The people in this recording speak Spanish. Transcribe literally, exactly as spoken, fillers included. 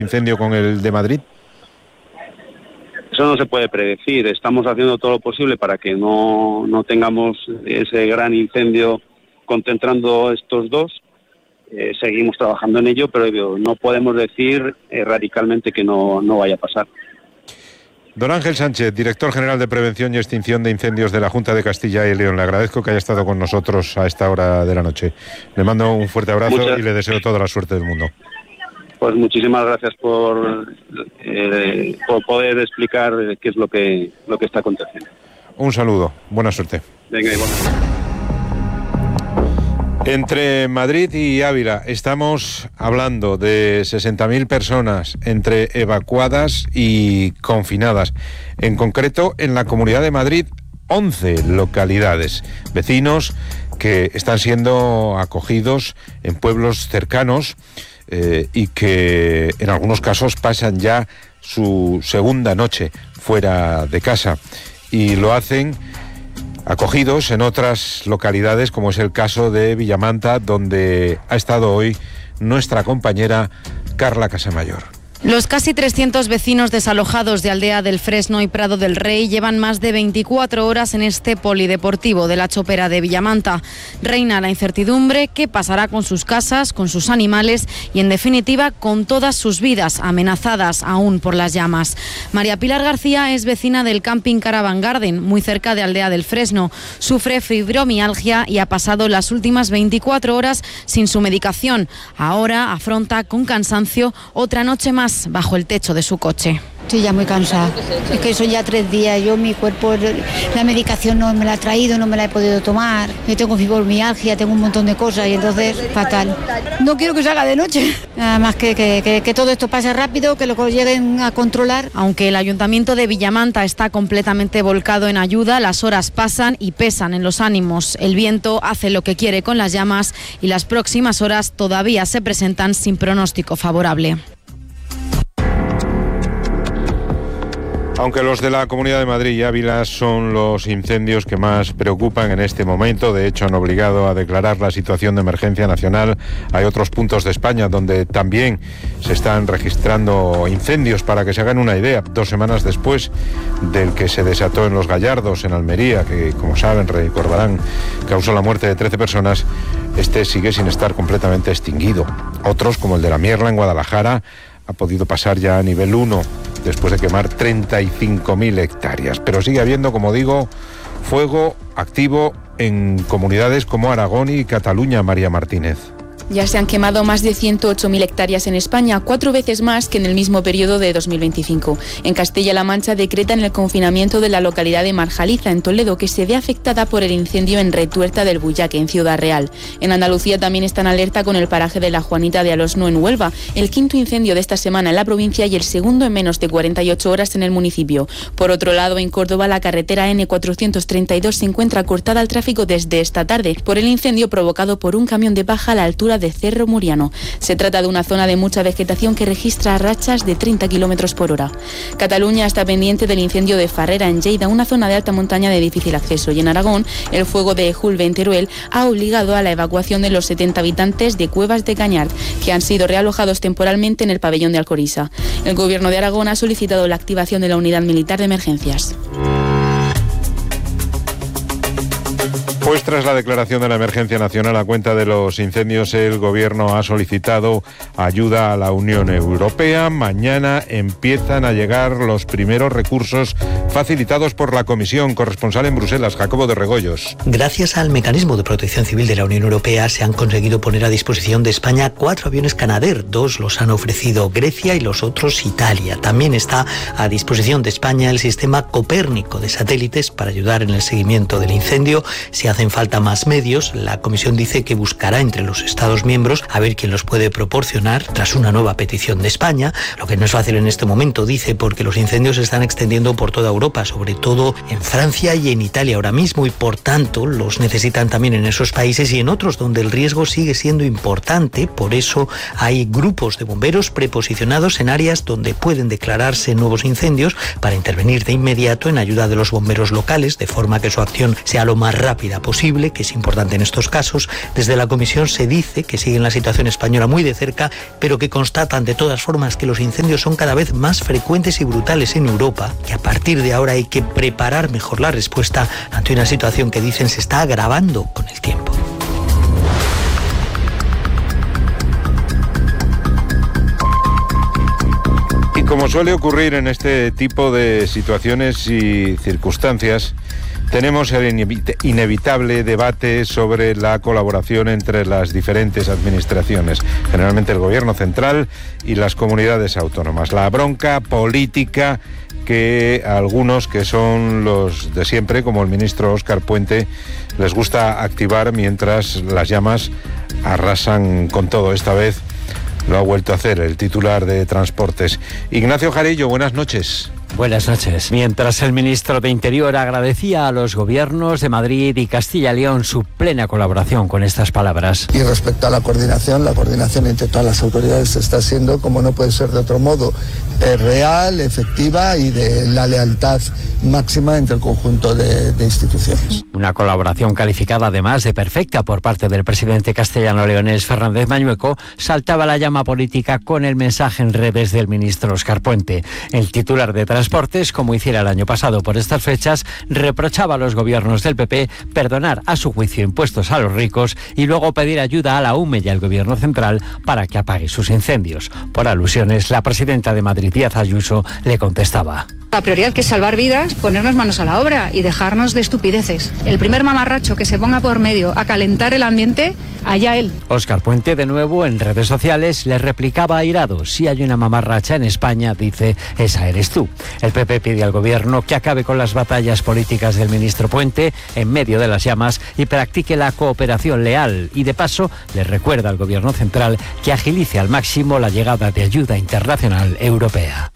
incendio con el de Madrid? Eso no se puede predecir. Estamos haciendo todo lo posible para que no, no tengamos ese gran incendio concentrando estos dos. Eh, seguimos trabajando en ello, pero no podemos decir eh, radicalmente que no, no vaya a pasar. Don Ángel Sánchez, director general de Prevención y Extinción de Incendios de la Junta de Castilla y León, le agradezco que haya estado con nosotros a esta hora de la noche. Le mando un fuerte abrazo Muchas... y le deseo toda la suerte del mundo. Pues muchísimas gracias por, eh, por poder explicar qué es lo que, lo que está aconteciendo. Un saludo, buena suerte. Venga, igual. Entre Madrid y Ávila estamos hablando de sesenta mil personas entre evacuadas y confinadas. En concreto, en la Comunidad de Madrid, once localidades. Vecinos que están siendo acogidos en pueblos cercanos eh, y que en algunos casos pasan ya su segunda noche fuera de casa. Y lo hacen acogidos en otras localidades, como es el caso de Villamanta, donde ha estado hoy nuestra compañera Carla Casamayor. Los casi trescientos vecinos desalojados de Aldea del Fresno y Prado del Rey llevan más de veinticuatro horas en este polideportivo de la Chopera de Villamanta. Reina la incertidumbre: qué pasará con sus casas, con sus animales y, en definitiva, con todas sus vidas amenazadas aún por las llamas. María Pilar García es vecina del camping Caravan Garden, muy cerca de Aldea del Fresno. Sufre fibromialgia y ha pasado las últimas veinticuatro horas sin su medicación. Ahora afronta con cansancio otra noche más bajo el techo de su coche. Estoy ya muy cansada. Es que son ya tres días. Yo, mi cuerpo, la medicación no me la ha traído, no me la he podido tomar. Yo tengo fibromialgia, tengo un montón de cosas y entonces fatal. No quiero que salga de noche. Nada más que, que, que, que todo esto pase rápido, que lo lleguen a controlar. Aunque el Ayuntamiento de Villamanta está completamente volcado en ayuda, las horas pasan y pesan en los ánimos. El viento hace lo que quiere con las llamas y las próximas horas todavía se presentan sin pronóstico favorable. Aunque los de la Comunidad de Madrid y Ávila son los incendios que más preocupan en este momento, de hecho han obligado a declarar la situación de emergencia nacional, hay otros puntos de España donde también se están registrando incendios. Para que se hagan una idea, dos semanas después del que se desató en Los Gallardos, en Almería, que, como saben, recordarán, causó la muerte de trece personas, este sigue sin estar completamente extinguido. Otros, como el de la Mierla en Guadalajara, ha podido pasar ya a nivel uno, después de quemar treinta y cinco mil hectáreas. Pero sigue habiendo, como digo, fuego activo en comunidades como Aragón y Cataluña. María Martínez. Ya se han quemado más de ciento ocho mil hectáreas en España, cuatro veces más que en el mismo periodo de dos mil veinticinco. En Castilla-La Mancha decretan el confinamiento de la localidad de Marjaliza, en Toledo, que se ve afectada por el incendio en Retuerta del Buyaque, en Ciudad Real. En Andalucía también están alerta con el paraje de la Juanita de Alosno, en Huelva, el quinto incendio de esta semana en la provincia y el segundo en menos de cuarenta y ocho horas en el municipio. Por otro lado, en Córdoba, la carretera ene cuatrocientos treinta y dos se encuentra cortada al tráfico desde esta tarde por el incendio provocado por un camión de paja a la altura de Cerro Muriano. Se trata de una zona de mucha vegetación que registra rachas de treinta kilómetros por hora. Cataluña está pendiente del incendio de Farrera, en Lleida, una zona de alta montaña de difícil acceso. Y en Aragón, el fuego de Ejulbe, en Teruel, ha obligado a la evacuación de los setenta habitantes de Cuevas de Cañart, que han sido realojados temporalmente en el pabellón de Alcoriza. El Gobierno de Aragón ha solicitado la activación de la unidad militar de emergencias. Pues tras la declaración de la emergencia nacional a cuenta de los incendios, el Gobierno ha solicitado ayuda a la Unión Europea. Mañana empiezan a llegar los primeros recursos facilitados por la Comisión. Corresponsal en Bruselas, Jacobo de Regoyos. Gracias al mecanismo de protección civil de la Unión Europea se han conseguido poner a disposición de España cuatro aviones Canadair. Dos los han ofrecido Grecia y los otros Italia. También está a disposición de España el sistema Copérnico de satélites para ayudar en el seguimiento del incendio. Si hacen falta más medios, la Comisión dice que buscará entre los Estados miembros a ver quién los puede proporcionar tras una nueva petición de España, lo que no es fácil en este momento, dice, porque los incendios se están extendiendo por toda Europa, sobre todo en Francia y en Italia ahora mismo, y por tanto los necesitan también en esos países y en otros donde el riesgo sigue siendo importante. Por eso hay grupos de bomberos preposicionados en áreas donde pueden declararse nuevos incendios para intervenir de inmediato en ayuda de los bomberos locales, de forma que su acción sea lo más rápida posible. posible, que es importante en estos casos. Desde la Comisión se dice que siguen la situación española muy de cerca, pero que constatan de todas formas que los incendios son cada vez más frecuentes y brutales en Europa, que a partir de ahora hay que preparar mejor la respuesta ante una situación que dicen se está agravando con el tiempo. Y como suele ocurrir en este tipo de situaciones y circunstancias, tenemos el inevitable debate sobre la colaboración entre las diferentes administraciones, generalmente el Gobierno central y las comunidades autónomas. La bronca política que a algunos, que son los de siempre, como el ministro Óscar Puente, les gusta activar mientras las llamas arrasan con todo. Esta vez lo ha vuelto a hacer el titular de Transportes. Ignacio Jarillo, buenas noches. Buenas noches. Mientras el ministro de Interior agradecía a los gobiernos de Madrid y Castilla y León su plena colaboración con estas palabras. Y respecto a la coordinación, la coordinación entre todas las autoridades está siendo, como no puede ser de otro modo, eh, real, efectiva y de la lealtad máxima entre el conjunto de, de instituciones. Una colaboración calificada además de perfecta por parte del presidente castellano-leonés Fernández Mañueco. Saltaba la llama política con el mensaje en redes del ministro Óscar Puente. El titular de Transportes, como hiciera el año pasado por estas fechas, reprochaba a los gobiernos del P P perdonar a su juicio impuestos a los ricos y luego pedir ayuda a la U M E y al gobierno central para que apague sus incendios. Por alusiones, la presidenta de Madrid, Díaz Ayuso, le contestaba. La prioridad, que es salvar vidas, ponernos manos a la obra y dejarnos de estupideces. El primer mamarracho que se ponga por medio a calentar el ambiente, allá él. Óscar Puente, de nuevo, en redes sociales, le replicaba airado: si hay una mamarracha en España, dice, esa eres tú. El P P pide al gobierno que acabe con las batallas políticas del ministro Puente en medio de las llamas y practique la cooperación leal. Y de paso, le recuerda al gobierno central que agilice al máximo la llegada de ayuda internacional europea.